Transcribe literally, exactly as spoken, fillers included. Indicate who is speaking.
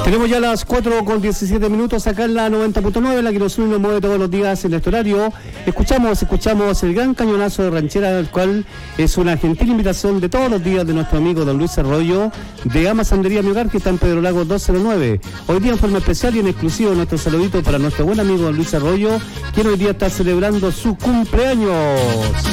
Speaker 1: Tenemos ya las cuatro con diecisiete minutos acá en la noventa punto nueve, la que nos une y nos mueve todos los días en este horario. Escuchamos, escuchamos el gran cañonazo de ranchera, el cual es una gentil invitación de todos los días de nuestro amigo don Luis Arroyo de Ama Sandería Mi Hogar, que está en Pedro Lago doscientos nueve. Hoy día en forma especial y en exclusivo nuestro saludito para nuestro buen amigo don Luis Arroyo, quien hoy día está celebrando su cumpleaños.